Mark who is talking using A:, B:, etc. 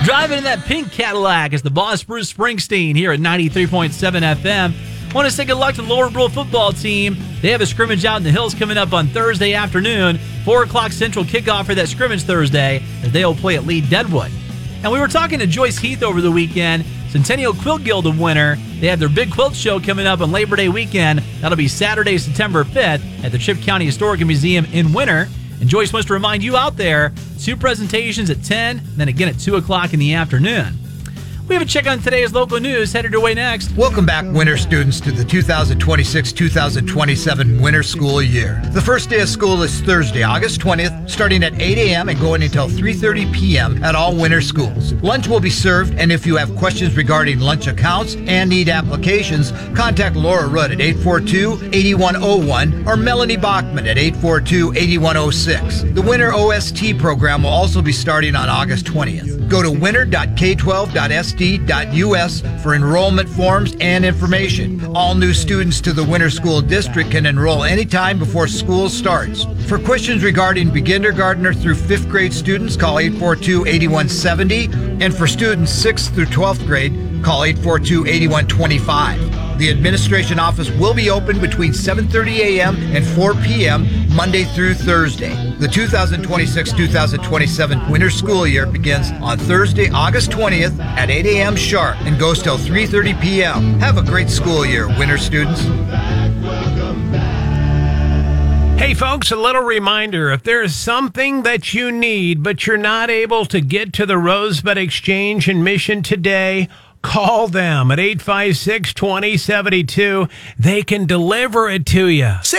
A: Driving in that pink Cadillac is the boss, Bruce Springsteen, here at 93.7 FM. Want to say good luck to the Lower Brule football team. They have a scrimmage out in the hills coming up on Thursday afternoon. 4 o'clock Central kickoff for that scrimmage Thursday as they will play at Lee Deadwood. And we were talking to Joyce Heath over the weekend. Centennial Quilt Guild of Winter. They have their big quilt show coming up on Labor Day weekend. That'll be Saturday, September 5th at the Chip County Historical Museum in Winter. And Joyce wants to remind you out there, 2 presentations at 10, then again at 2 o'clock in the afternoon. We have a check on today's local news headed your way next.
B: Welcome back, winter students, to the 2026-2027 winter school year. The first day of school is Thursday, August 20th, starting at 8 a.m. and going until 3:30 p.m. at all winter schools. Lunch will be served, and if you have questions regarding lunch accounts and need applications, contact Laura Rudd at 842-8101 or Melanie Bachman at 842-8106. The winter OST program will also be starting on August 20th. Go to winter.k12.sd.us for enrollment forms and information. All new students to the Winter School District can enroll anytime before school starts. For questions regarding beginnergartner through 5th grade students, call 842-8170, and for students 6th through 12th grade, call 842-8125. The administration office will be open between 7:30 a.m. and 4 p.m. Monday through Thursday. The 2026-2027 winter school year begins on Thursday, August 20th at 8 a.m. sharp and goes till 3:30 p.m. Have a great school year, winter students.
C: Hey folks, a little reminder, if there's something that you need but you're not able to get to the Rosebud Exchange in Mission today, call them at 856-2072. They can deliver it to you.